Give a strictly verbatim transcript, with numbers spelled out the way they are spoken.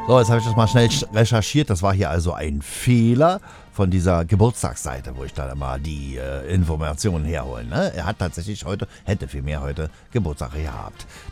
So, jetzt habe ich das mal schnell recherchiert. Das war hier also ein Fehler von dieser Geburtstagsseite, wo ich dann immer die äh, Informationen herholen. Ne? Er hat tatsächlich heute, hätte vielmehr heute Geburtstag gehabt.